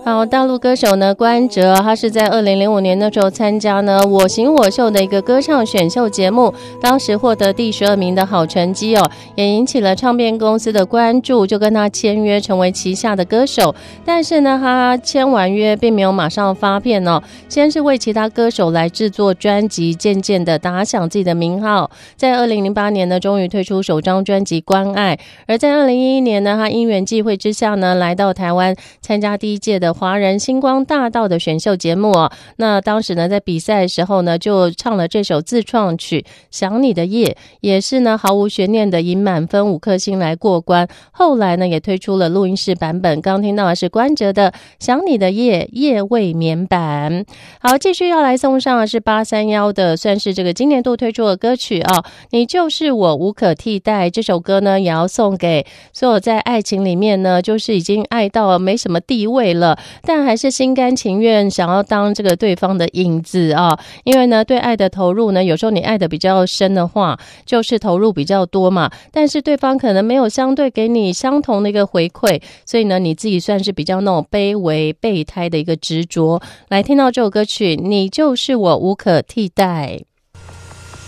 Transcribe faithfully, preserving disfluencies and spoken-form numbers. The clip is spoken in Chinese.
好，大陆歌手呢关喆，他是在二零零五年的时候参加呢我行我秀的一个歌唱选秀节目，当时获得第十二名的好成绩哦，也引起了唱片公司的关注，就跟他签约成为旗下的歌手。但是呢，他签完约并没有马上发片哦，先是为其他歌手来制作专辑，渐渐的打响自己的名号。在二零零八年呢，终于推出首张专辑《关爱》，而在二零一一年呢，他因缘际会之下呢，来到台湾参加第一届的华人星光大道的选秀节目哦。那当时呢，在比赛的时候呢，就唱了这首自创曲《想你的夜》，也是呢毫无悬念的以满分五颗星来过关。后来呢，也推出了录音室版本，刚听到的是关喆的《想你的夜》夜未眠版。好，继续要来送上的是八三一的，算是这个今年度推出的歌曲哦，你就是我无可替代。这首歌呢，也要送给所有在爱情里面呢，就是已经爱到没什么地位了，但还是心甘情愿想要当这个对方的影子啊。因为呢，对爱的投入呢，有时候你爱的比较深的话，就是投入比较多嘛，但是对方可能没有相对给你相同的一个回馈，所以呢，你自己算是比较那种卑微备胎的一个执着。来听到这首歌曲，你就是我无可替代。